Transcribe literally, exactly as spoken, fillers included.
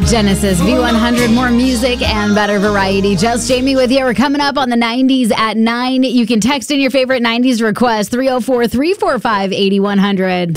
Genesis V one hundred, more music and better variety. Just Jamie with you. We're coming up on the nineties at nine. You can text in your favorite nineties request, three oh four, three four five, eight one hundred.